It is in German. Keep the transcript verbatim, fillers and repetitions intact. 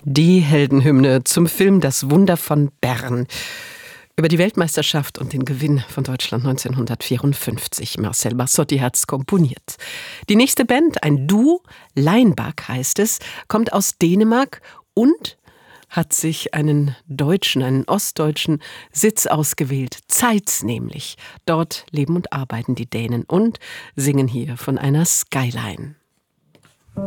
Die Heldenhymne zum Film Das Wunder von Bern. Über die Weltmeisterschaft und den Gewinn von Deutschland neunzehnhundertvierundfünfzig. Marcel Barsotti hat's komponiert. Die nächste Band, ein Duo, Leinbach heißt es, kommt aus Dänemark und hat sich einen deutschen, einen ostdeutschen Sitz ausgewählt. Zeitz nämlich. Dort leben und arbeiten die Dänen und singen hier von einer Skyline.